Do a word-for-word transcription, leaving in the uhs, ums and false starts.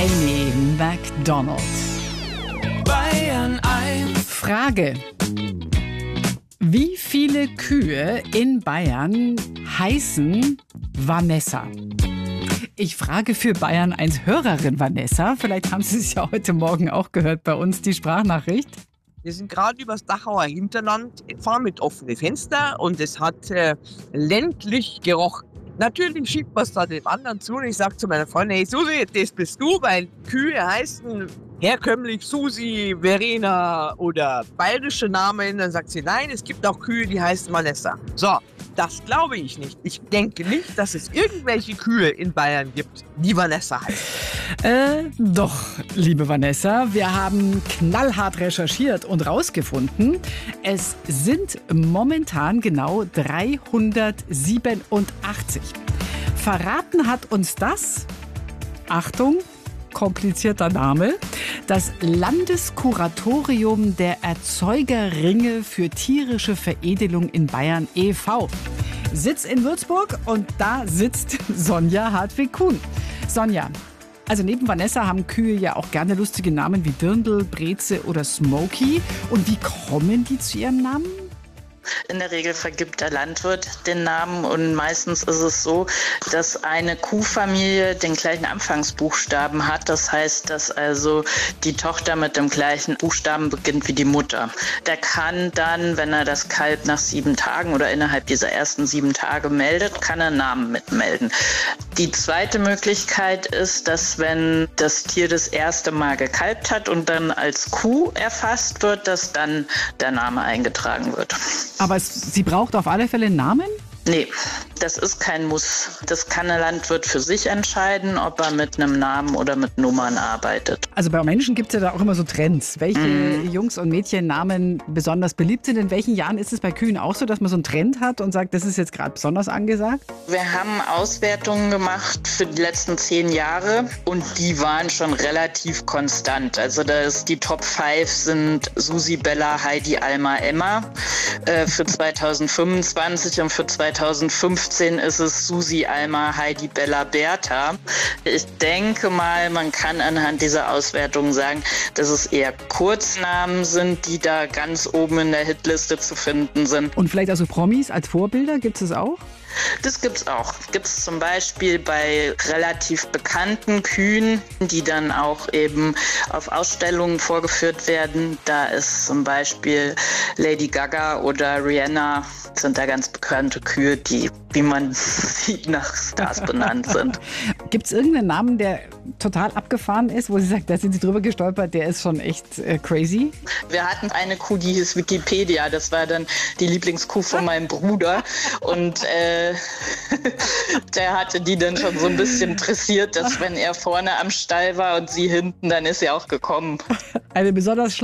Amy Macdonald. Bayern eins. Frage: Wie viele Kühe in Bayern heißen Vanessa? Ich frage für Bayern eins Hörerin Vanessa. Vielleicht haben Sie es ja heute Morgen auch gehört bei uns, die Sprachnachricht. Wir sind gerade übers Dachauer Hinterland gefahren mit offenen Fenstern und es hat äh, ländlich gerochen. Natürlich schiebt man es da dem anderen zu und ich sage zu meiner Freundin: Hey Susi, das bist du, weil Kühe heißen herkömmlich Susi, Verena oder bayerische Namen. Dann sagt sie: Nein, es gibt auch Kühe, die heißen Vanessa. So, das glaube ich nicht. Ich denke nicht, dass es irgendwelche Kühe in Bayern gibt, die Vanessa heißen. Äh, doch, liebe Vanessa, wir haben knallhart recherchiert und rausgefunden, es sind momentan genau dreihundertsiebenundachtzig. Verraten hat uns das, Achtung, komplizierter Name, das Landeskuratorium der Erzeugerringe für tierische Veredelung in Bayern e V Sitz in Würzburg und da sitzt Sonja Hartwig-Kuhn. Sonja, also neben Vanessa haben Kühe ja auch gerne lustige Namen wie Dirndl, Breze oder Smokey. Und wie kommen die zu ihrem Namen? In der Regel vergibt der Landwirt den Namen und meistens ist es so, dass eine Kuhfamilie den gleichen Anfangsbuchstaben hat. Das heißt, dass also die Tochter mit dem gleichen Buchstaben beginnt wie die Mutter. Der kann dann, wenn er das Kalb nach sieben Tagen oder innerhalb dieser ersten sieben Tage meldet, kann er einen Namen mitmelden. Die zweite Möglichkeit ist, dass wenn das Tier das erste Mal gekalbt hat und dann als Kuh erfasst wird, dass dann der Name eingetragen wird. Aber es, sie braucht auf alle Fälle einen Namen? Nee, das ist kein Muss. Das kann der Landwirt für sich entscheiden, ob er mit einem Namen oder mit Nummern arbeitet. Also bei Menschen gibt es ja da auch immer so Trends, welche mm. Jungs- und Mädchennamen besonders beliebt sind. In welchen Jahren ist es bei Kühen auch so, dass man so einen Trend hat und sagt, das ist jetzt gerade besonders angesagt? Wir haben Auswertungen gemacht für die letzten zehn Jahre und die waren schon relativ konstant. Also das, die Top fünf sind Susi, Bella, Heidi, Alma, Emma äh, für zweitausendfünfundzwanzig und für zweitausendfünfzehn ist es Susi, Alma, Heidi, Bella, Bertha. Ich denke mal, man kann anhand dieser Auswertung sagen, dass es eher Kurznamen sind, die da ganz oben in der Hitliste zu finden sind. Und vielleicht also Promis als Vorbilder, gibt es das auch? Das gibt's auch. Gibt's zum Beispiel bei relativ bekannten Kühen, die dann auch eben auf Ausstellungen vorgeführt werden. Da ist zum Beispiel Lady Gaga oder Rihanna, sind da ganz bekannte Kühe, die, wie man sieht, nach Stars benannt sind. Gibt's irgendeinen Namen, der total abgefahren ist, wo Sie sagt, da sind Sie drüber gestolpert, der ist schon echt äh, crazy? Wir hatten eine Kuh, die hieß Wikipedia. Das war dann die Lieblingskuh von meinem Bruder. Und äh, der hatte die dann schon so ein bisschen dressiert, dass wenn er vorne am Stall war und sie hinten, dann ist sie auch gekommen. Eine besonders